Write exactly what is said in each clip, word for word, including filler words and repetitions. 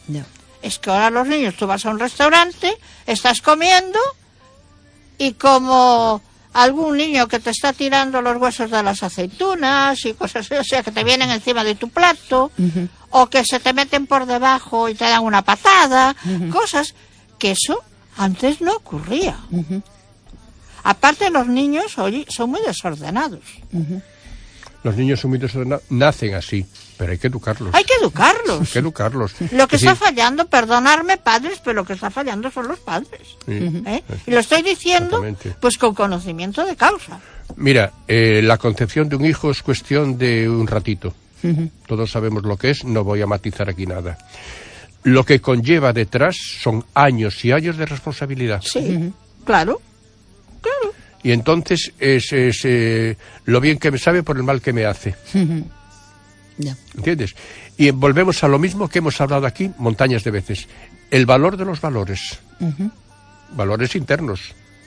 Yeah. Es que ahora los niños, tú vas a un restaurante, estás comiendo y como algún niño que te está tirando los huesos de las aceitunas y cosas así, o sea, que te vienen encima de tu plato, uh-huh. o que se te meten por debajo y te dan una patada, uh-huh. cosas que eso antes no ocurría. Uh-huh. Aparte, los niños hoy son muy desordenados. Uh-huh. Los niños son muy desordenados, nacen así, pero hay que educarlos. Hay que educarlos. Hay que educarlos. Lo que es está decir, fallando, perdonadme padres, pero lo que está fallando son los padres. Sí, ¿Eh? Y lo estoy diciendo pues con conocimiento de causa. Mira, eh, la concepción de un hijo es cuestión de un ratito. Uh-huh. Todos sabemos lo que es, no voy a matizar aquí nada. Lo que conlleva detrás son años y años de responsabilidad. Sí, uh-huh. claro, claro. Y entonces es, es eh, lo bien que me sabe por el mal que me hace. Uh-huh. Yeah. ¿Entiendes? Y volvemos a lo mismo que hemos hablado aquí montañas de veces. El valor de los valores. Uh-huh. Valores internos.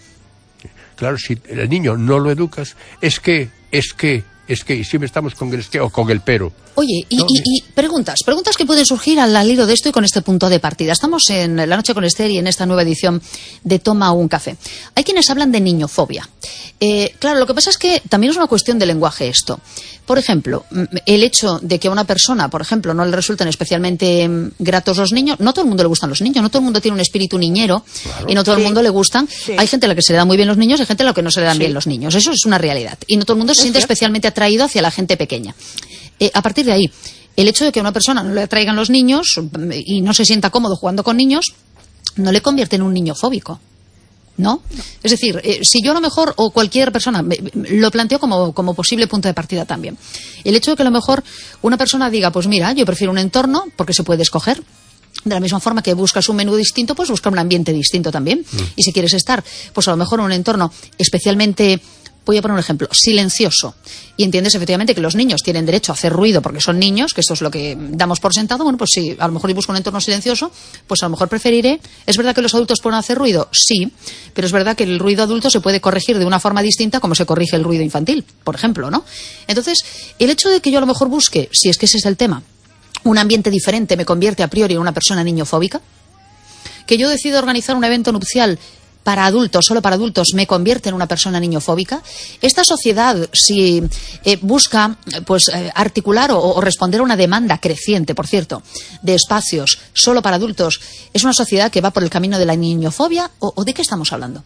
Claro, si el niño no lo educas, es que, es que, es que, y siempre estamos con el es que o con el pero. Oye, y, ¿no? y, y preguntas, preguntas que pueden surgir al, al hilo de esto y con este punto de partida. Estamos en La Noche con Esther y en esta nueva edición de Toma un Café. Hay quienes hablan de niñofobia. Eh, claro, lo que pasa es que también es una cuestión de lenguaje esto. Por ejemplo, el hecho de que a una persona, por ejemplo, no le resulten especialmente gratos los niños, no a todo el mundo le gustan los niños, no todo el mundo tiene un espíritu niñero, claro. y no todo sí. el mundo le gustan. Sí. Hay gente a la que se le dan muy bien los niños, hay gente a la que no se le dan sí. bien los niños. Eso es una realidad. Y no todo el mundo se siente especialmente atraído hacia la gente pequeña. Eh, a partir de ahí, el hecho de que a una persona no le atraigan los niños y no se sienta cómodo jugando con niños, no le convierte en un niño fóbico. ¿No? Es decir, eh, si yo a lo mejor, o cualquier persona, me, lo planteo como, como posible punto de partida también. El hecho de que a lo mejor una persona diga, pues mira, yo prefiero un entorno, porque se puede escoger. De la misma forma que buscas un menú distinto, pues busca un ambiente distinto también. Mm. Y si quieres estar, pues a lo mejor en un entorno especialmente, voy a poner un ejemplo, silencioso. Y entiendes efectivamente que los niños tienen derecho a hacer ruido porque son niños, que esto es lo que damos por sentado. Bueno, pues si a lo mejor yo busco un entorno silencioso, pues a lo mejor preferiré. ¿Es verdad que los adultos pueden hacer ruido? Sí, pero es verdad que el ruido adulto se puede corregir de una forma distinta como se corrige el ruido infantil, por ejemplo, ¿no? Entonces, el hecho de que yo a lo mejor busque, si es que ese es el tema, un ambiente diferente me convierte a priori en una persona niñofóbica. Que yo decido organizar un evento nupcial para adultos, solo para adultos, me convierte en una persona niñofóbica. Esta sociedad, si eh, busca pues eh, articular o, o responder a una demanda creciente, por cierto, de espacios solo para adultos, ¿es una sociedad que va por el camino de la niñofobia o, o de qué estamos hablando?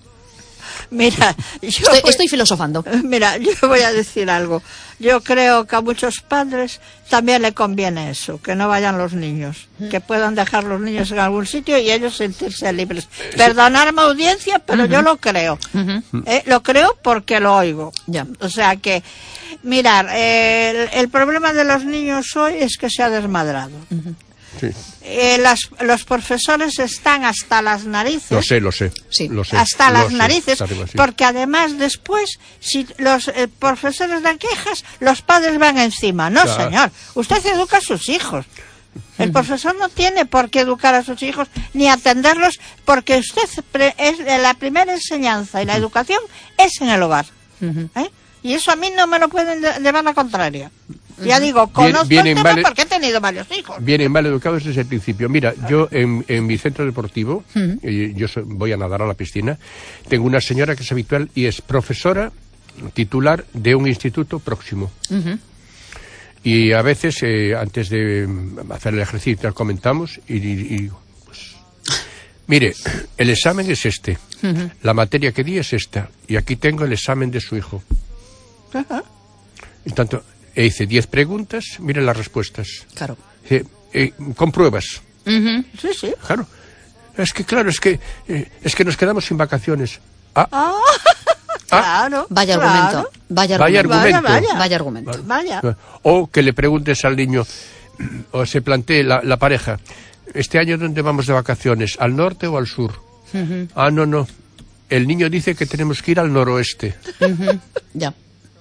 Mira, yo estoy, voy, estoy filosofando. Mira, yo voy a decir algo. Yo creo que a muchos padres también le conviene eso, que no vayan los niños, que puedan dejar los niños en algún sitio y ellos sentirse libres. Perdonarme, audiencia, pero uh-huh. yo lo creo. Uh-huh. Eh, lo creo porque lo oigo. Yeah. O sea que, mirar, eh, el, el problema de los niños hoy es que se ha desmadrado. Uh-huh. Sí. Eh, las, los profesores están hasta las narices. Lo sé, lo sé. Sí. Lo sé hasta lo las sé, narices, arriba, sí. Porque además después, si los eh, profesores dan quejas, los padres van encima. No, claro. Señor, usted educa a sus hijos. El profesor no tiene por qué educar a sus hijos ni atenderlos, porque usted pre- es la primera enseñanza y la educación es en el hogar. ¿Eh? Y eso a mí no me lo pueden de- llevar la contraria. Ya digo, conozco Bien, el tema mal, porque he tenido varios hijos. Vienen mal educados desde el principio. Mira, yo en, en mi centro deportivo, uh-huh. y yo soy, voy a nadar a la piscina, tengo una señora que es habitual y es profesora titular de un instituto próximo. Uh-huh. Y a veces, eh, antes de hacer el ejercicio, comentamos y, y, y digo, pues, mire, el examen es este, uh-huh. la materia que di es esta, y aquí tengo el examen de su hijo. Uh-huh. En tanto... E hice diez preguntas, miren las respuestas. Claro. Eh, eh, con pruebas. Uh-huh. Sí, sí. Claro. Es que, claro, es que eh, es que nos quedamos sin vacaciones. Ah. Ah. Claro. Vaya claro. argumento. Vaya, vaya argumento. Vaya, vaya. Vaya argumento. Vaya. O que le preguntes al niño, o se plantee la, la pareja, ¿este año dónde vamos de vacaciones? ¿Al norte o al sur? Uh-huh. Ah, no, no. El niño dice que tenemos que ir al noroeste. Uh-huh. Ya.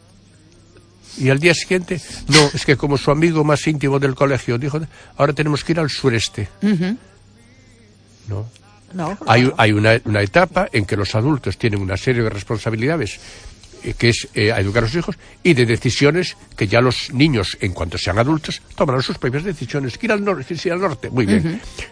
Y al día siguiente, no, es que como su amigo más íntimo del colegio dijo, ahora tenemos que ir al sureste. Uh-huh. No. No, hay hay una, una etapa en que los adultos tienen una serie de responsabilidades, eh, que es eh, a educar a sus hijos, y de decisiones que ya los niños, en cuanto sean adultos, tomarán sus propias decisiones. Ir al norte, ir al norte, muy bien. Uh-huh.